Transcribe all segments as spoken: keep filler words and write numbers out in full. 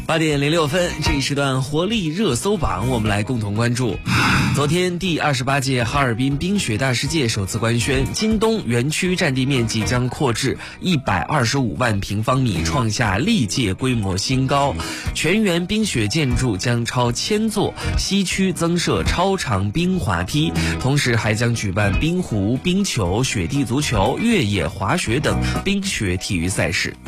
八点零六分，这一时段活力热搜榜，我们来共同关注。昨天，第二十八届哈尔滨冰雪大世界首次官宣，京东园区占地面积将扩至一百二十五万平方米，创下历届规模新高。全园冰雪建筑将超千座，西区增设超长冰滑梯，同时还将举办冰壶、冰球、雪地足球、越野滑雪等冰雪体育赛事。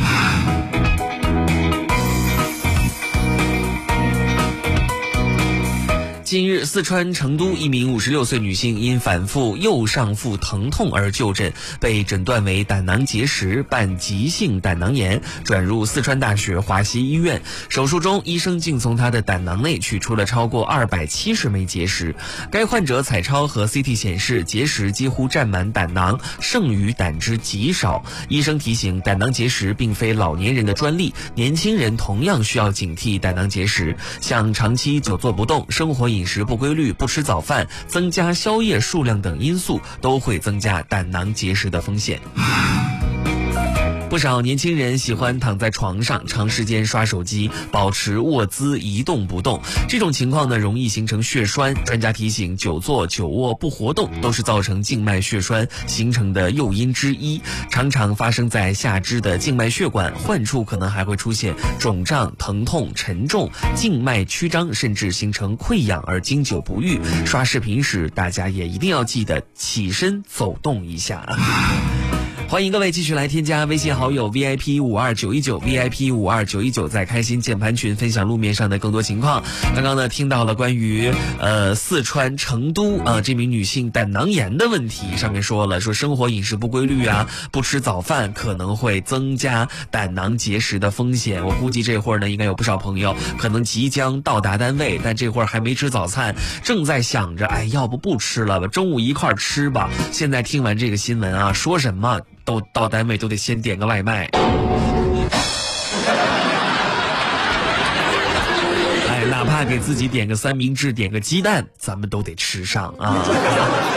近日，四川成都一名五十六岁女性因反复右上腹疼痛而就诊，被诊断为胆囊结石伴急性胆囊炎，转入四川大学华西医院。手术中，医生竟从她的胆囊内取出了超过二百七十枚结石。该患者彩超和 C T 显示，结石几乎占满胆囊，剩余胆汁极少。医生提醒，胆囊结石并非老年人的专利，年轻人同样需要警惕胆囊结石。像长期久坐不动、生活饮食不规律、不吃早饭、增加宵夜数量等因素，都会增加胆囊结石的风险。不少年轻人喜欢躺在床上长时间刷手机，保持卧姿一动不动，这种情况呢容易形成血栓。专家提醒，久坐久卧不活动都是造成静脉血栓形成的诱因之一，常常发生在下肢的静脉血管，患处可能还会出现肿胀、疼痛、沉重、静脉曲张，甚至形成溃疡而经久不愈。刷视频时大家也一定要记得起身走动一下。欢迎各位继续来添加微信好友 V I P 五二九一九 V I P 五二九一九，在开心键盘群分享路面上的更多情况。刚刚呢听到了关于呃四川成都啊、呃、这名女性胆囊炎的问题，上面说了说生活饮食不规律啊，不吃早饭可能会增加胆囊结石的风险。我估计这会儿呢应该有不少朋友可能即将到达单位，但这会儿还没吃早餐，正在想着哎要不不吃了吧，中午一块吃吧。现在听完这个新闻啊，说什么都到单位都得先点个外卖。哎，哪怕给自己点个三明治，点个鸡蛋，咱们都得吃上啊。